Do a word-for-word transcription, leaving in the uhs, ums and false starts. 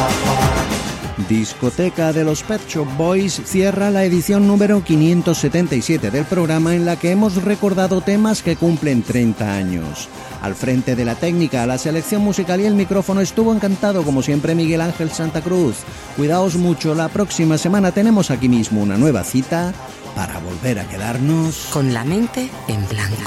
Discoteca de los Pet Shop Boys cierra la edición número quinientos setenta y siete del programa, en la que hemos recordado temas que cumplen treinta años. Al frente de la técnica, la selección musical y el micrófono estuvo encantado como siempre Miguel Ángel Santa Cruz. Cuidaos mucho, la próxima semana tenemos aquí mismo una nueva cita para volver a quedarnos con la mente en blanco.